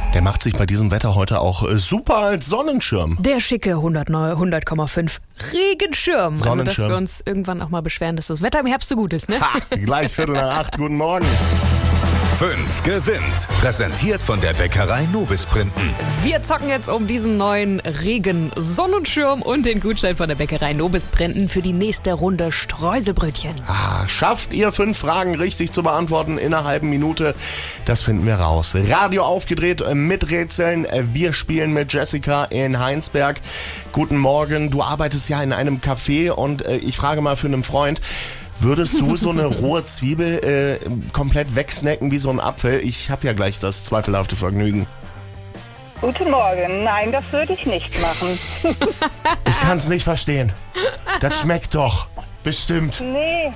Der macht sich bei diesem Wetter heute auch super als Sonnenschirm. Der schicke 100,5 Regenschirm. Also, dass wir uns irgendwann auch mal beschweren, dass das Wetter im Herbst so gut ist, ne? Ha, gleich 7:45. Guten Morgen. 5 gewinnt. Präsentiert von der Bäckerei Nobis Printen. Wir zocken jetzt um diesen neuen Regen-Sonnenschirm und den Gutschein von der Bäckerei Nobis Printen für die nächste Runde Streuselbrötchen. Schafft ihr 5 Fragen richtig zu beantworten in einer halben Minute? Das finden wir raus. Radio aufgedreht mit Rätseln. Wir spielen mit Jessica in Heinsberg. Guten Morgen. Du arbeitest ja in einem Café und ich frage mal für einen Freund, würdest du so eine rohe Zwiebel komplett wegsnacken wie so ein Apfel? Ich habe ja gleich das zweifelhafte Vergnügen. Guten Morgen. Nein, das würde ich nicht machen. Ich kann es nicht verstehen. Das schmeckt doch. Bestimmt. Nee.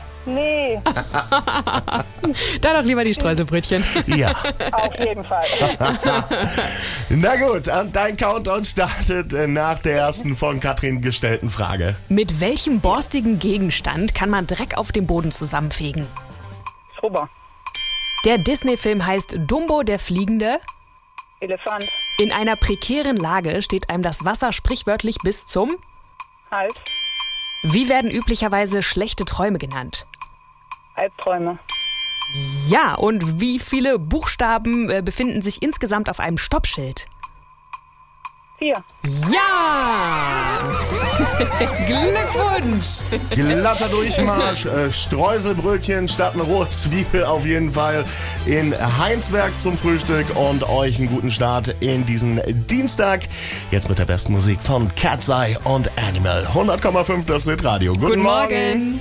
Da doch lieber die Streuselbrötchen. Ja. Auf jeden Fall. Na gut, und dein Countdown startet nach der ersten von Katrin gestellten Frage. Mit welchem borstigen Gegenstand kann man Dreck auf dem Boden zusammenfegen? Schrubber. Der Disney-Film heißt Dumbo der Fliegende. Elefant. In einer prekären Lage steht einem das Wasser sprichwörtlich bis zum... Hals. Wie werden üblicherweise schlechte Träume genannt? Albträume. Ja, und wie viele Buchstaben befinden sich insgesamt auf einem Stoppschild? 4. Ja! Glückwunsch! Glatter Durchmarsch, Streuselbrötchen statt eine rohe Zwiebel auf jeden Fall in Heinsberg zum Frühstück und euch einen guten Start in diesen Dienstag. Jetzt mit der besten Musik von Cat's Eye und Animal. 100,5 das Hit Radio. Guten Morgen.